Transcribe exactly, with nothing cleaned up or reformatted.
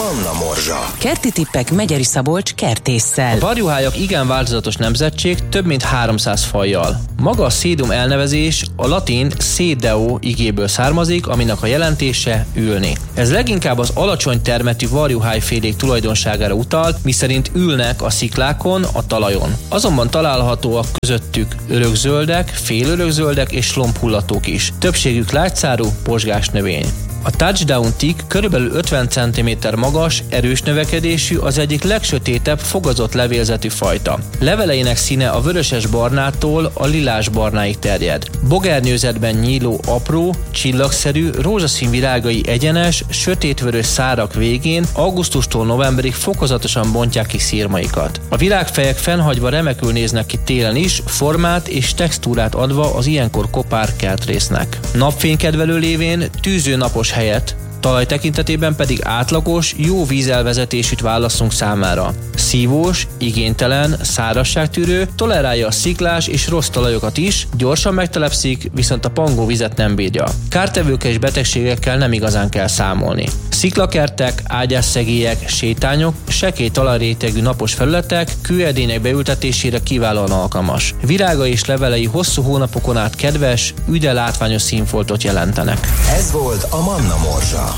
Manna Morzsa. Kerti tippek Megyeri Szabolcs kertésszel. A varjuhályok igen változatos nemzetség, több mint háromszáz fajjal. Maga a sedum elnevezés a latin sedeo igéből származik, aminek a jelentése ülni. Ez leginkább az alacsony termetű varjuhályfélék tulajdonságára utal, miszerint ülnek a sziklákon, a talajon. Azonban találhatóak közöttük örökzöldek, félörökzöldek és lombhullatók is. Többségük lágyszárú, pozsgás növény. A touchdown tick körülbelül ötven centiméter magas, erős növekedésű, az egyik legsötétebb fogazott levélzetű fajta. Leveleinek színe a vöröses-barnától a lilás-barnáig terjed. Bogernyőzetben nyíló, apró, csillagszerű, rózsaszín virágai egyenes, sötétvörös szárak végén augusztustól novemberig fokozatosan bontják ki szirmaikat. A virágfejek fennhagyva remekül néznek ki télen is, formát és textúrát adva az ilyenkor kopár kertrésznek. Napfénykedvelő lévén tűző napos helyet, talaj tekintetében pedig átlagos, jó vízelvezetésűt választunk számára. Szívós, igénytelen, szárazságtűrő, tolerálja a sziklás és rossz talajokat is, gyorsan megtelepszik, viszont a pangó vizet nem bírja. Kártevőkkel és betegségekkel nem igazán kell számolni. Sziklakertek, ágyásszegélyek, sétányok, sekély talajrétegű napos felületek kőedények beültetésére kiválóan alkalmas. Virága és levelei hosszú hónapokon át kedves, üde látványos színfoltot jelentenek. Ez volt a Manna Morzsa.